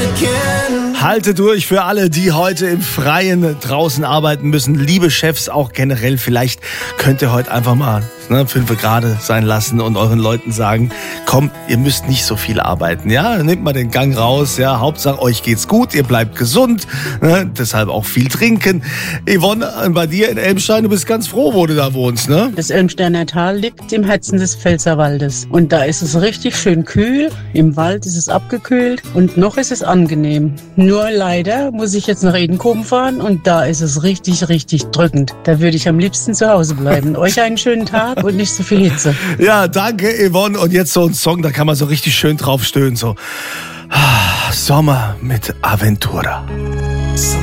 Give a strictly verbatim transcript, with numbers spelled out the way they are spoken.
Halte durch für alle, die heute im Freien draußen arbeiten müssen. Liebe Chefs, auch generell, vielleicht könnt ihr heute einfach mal ne, fünf gerade sein lassen und euren Leuten sagen, komm, ihr müsst nicht so viel arbeiten. Ja, nehmt mal den Gang raus. Ja, Hauptsache euch geht's gut, ihr bleibt gesund. Ne, deshalb auch viel trinken. Yvonne, bei dir in Elmstein, du bist ganz froh, wo du da wohnst, ne? Das Elmsteiner Tal liegt im Herzen des Pfälzerwaldes. Und da ist es richtig schön kühl. Im Wald ist es abgekühlt und noch ist es angenehm. Nur leider muss ich jetzt nach Edenkoben fahren und da ist es richtig, richtig drückend. Da würde ich am liebsten zu Hause bleiben. Euch einen schönen Tag und nicht so viel Hitze. Ja, danke Yvonne. Und jetzt so ein Song, da kann man so richtig schön drauf stöhnen. So Sommer mit Aventura.